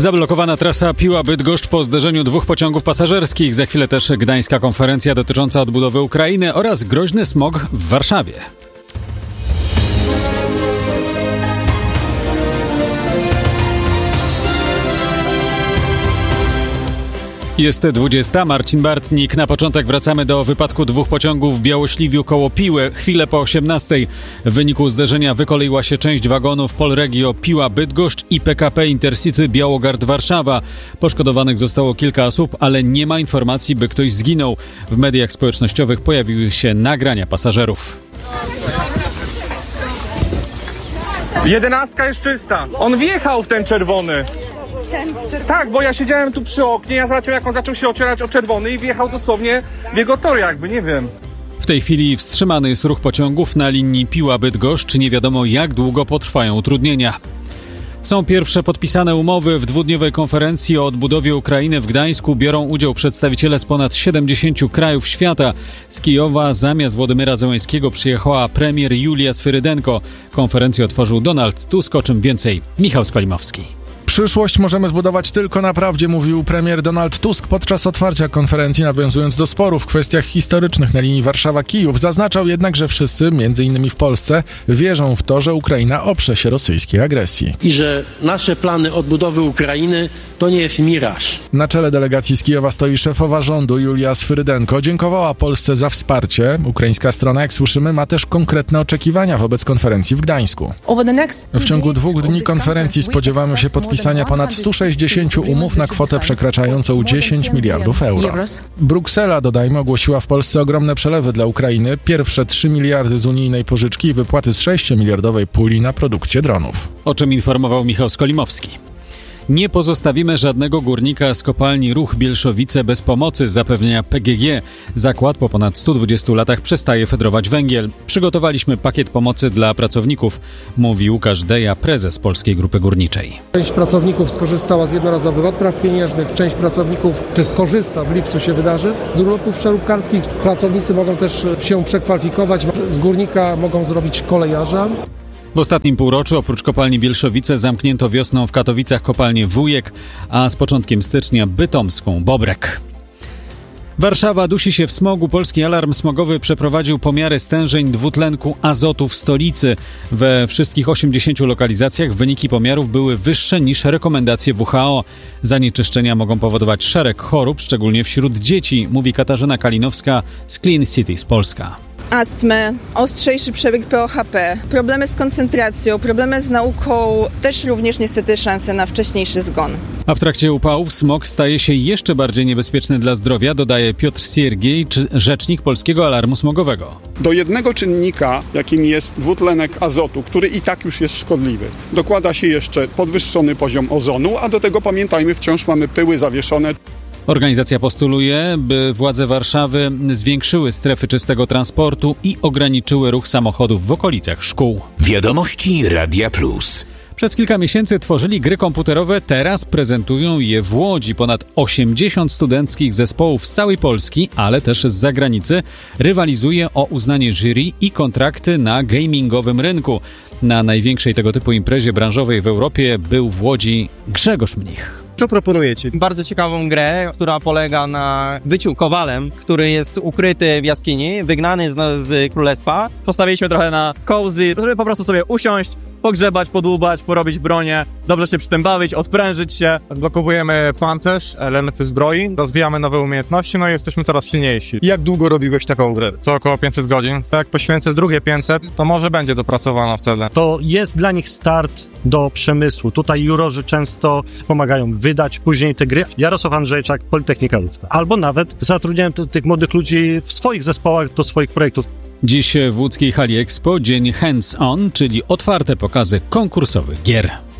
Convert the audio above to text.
Zablokowana trasa Piła-Bydgoszcz po zderzeniu dwóch pociągów pasażerskich. Za chwilę też gdańska konferencja dotycząca odbudowy Ukrainy oraz groźny smog w Warszawie. Jest 20. Marcin Bartnik. Na początek wracamy do wypadku dwóch pociągów w Białośliwiu koło Piły. Chwilę po 18:00. W wyniku zderzenia wykoleiła się część wagonów Polregio Piła-Bydgoszcz i PKP Intercity Białogard-Warszawa. Poszkodowanych zostało kilka osób, ale nie ma informacji, by ktoś zginął. W mediach społecznościowych pojawiły się nagrania pasażerów. 11 jest czysta. On wjechał w ten czerwony. Tak, bo ja siedziałem tu przy oknie, ja zobaczyłem, jak on zaczął się ocierać o czerwony i wjechał dosłownie w jego tor jakby, nie wiem. W tej chwili wstrzymany jest ruch pociągów na linii Piła-Bydgoszcz. Nie wiadomo, jak długo potrwają utrudnienia. Są pierwsze podpisane umowy. W dwudniowej konferencji o odbudowie Ukrainy w Gdańsku biorą udział przedstawiciele z ponad 70 krajów świata. Z Kijowa zamiast Władimira Zełenskiego przyjechała premier Julia Swyrydenko. Konferencję otworzył Donald Tusk, o czym więcej Michał Skolimowski. Przyszłość możemy zbudować tylko na prawdzie, mówił premier Donald Tusk podczas otwarcia konferencji, nawiązując do sporów w kwestiach historycznych na linii Warszawa-Kijów. Zaznaczał jednak, że wszyscy, m.in. w Polsce, wierzą w to, że Ukraina oprze się rosyjskiej agresji. I że nasze plany odbudowy Ukrainy to nie jest miraż. Na czele delegacji z Kijowa stoi szefowa rządu Julia Swyrydenko. Dziękowała Polsce za wsparcie. Ukraińska strona, jak słyszymy, ma też konkretne oczekiwania wobec konferencji w Gdańsku. W ciągu 2 dni konferencji spodziewamy się podpisania ponad 160 umów na kwotę przekraczającą 10 miliardów euro. Bruksela, dodajmy, ogłosiła w Polsce ogromne przelewy dla Ukrainy. Pierwsze 3 miliardy z unijnej pożyczki i wypłaty z 6-miliardowej puli na produkcję dronów. O czym informował Michał Skolimowski. Nie pozostawimy żadnego górnika z kopalni Ruch Bielszowice bez pomocy, zapewnia PGG. Zakład po ponad 120 latach przestaje fedrować węgiel. Przygotowaliśmy pakiet pomocy dla pracowników, mówi Łukasz Deja, prezes Polskiej Grupy Górniczej. Część pracowników skorzystała z jednorazowych odpraw pieniężnych, część pracowników skorzysta, w lipcu się wydarzy, z urlopów przeróbkarskich. Pracownicy mogą też się przekwalifikować, z górnika mogą zrobić kolejarza. W ostatnim półroczu oprócz kopalni Bielszowice zamknięto wiosną w Katowicach kopalnię Wujek, a z początkiem stycznia bytomską Bobrek. Warszawa dusi się w smogu. Polski Alarm Smogowy przeprowadził pomiary stężeń dwutlenku azotu w stolicy. We wszystkich 80 lokalizacjach wyniki pomiarów były wyższe niż rekomendacje WHO. Zanieczyszczenia mogą powodować szereg chorób, szczególnie wśród dzieci, mówi Katarzyna Kalinowska z Clean Cities Polska. Astmę, ostrzejszy przebieg POHP, problemy z koncentracją, problemy z nauką, też również niestety szanse na wcześniejszy zgon. A w trakcie upałów smog staje się jeszcze bardziej niebezpieczny dla zdrowia, dodaje Piotr Siergiej, rzecznik Polskiego Alarmu Smogowego. Do jednego czynnika, jakim jest dwutlenek azotu, który i tak już jest szkodliwy, dokłada się jeszcze podwyższony poziom ozonu, a do tego pamiętajmy, wciąż mamy pyły zawieszone. Organizacja postuluje, by władze Warszawy zwiększyły strefy czystego transportu i ograniczyły ruch samochodów w okolicach szkół. Wiadomości Radia Plus. Przez kilka miesięcy tworzyli gry komputerowe, teraz prezentują je w Łodzi. Ponad 80 studenckich zespołów z całej Polski, ale też z zagranicy, rywalizuje o uznanie jury i kontrakty na gamingowym rynku. Na największej tego typu imprezie branżowej w Europie był w Łodzi Grzegorz Mnich. Co proponujecie? Bardzo ciekawą grę, która polega na byciu kowalem, który jest ukryty w jaskini, wygnany z królestwa. Postawiliśmy trochę na cozy, żeby po prostu sobie usiąść, pogrzebać, podłubać, porobić bronię, dobrze się przy tym bawić, odprężyć się. Odblokowujemy pancerz, elementy zbroi, rozwijamy nowe umiejętności, no i jesteśmy coraz silniejsi. Jak długo robiłeś taką grę? To około 500 godzin. Jak poświęcę drugie 500, to może będzie dopracowana wtedy. To jest dla nich start do przemysłu. Tutaj jurorzy często pomagają wydać później te gry. Jarosław Andrzejczak, Politechnika Łódzka. Albo nawet zatrudniają tych młodych ludzi w swoich zespołach do swoich projektów. Dziś w łódzkiej hali Expo dzień hands-on, czyli otwarte pokazy konkursowych gier.